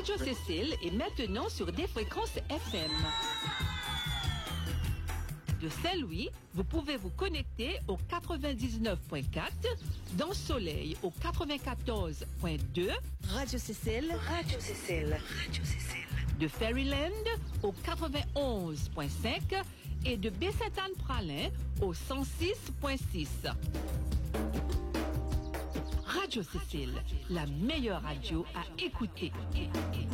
Radio Cécile est maintenant sur des fréquences FM. De Saint-Louis, vous pouvez vous connecter au 99.4, dans Soleil au 94.2, Radio Cécile, Radio Cécile, Radio Cécile. De Fairyland au 91.5 et de Baie-Sainte-Anne-Pralin au 106.6. Radio Cécile, la meilleure radio à écouter.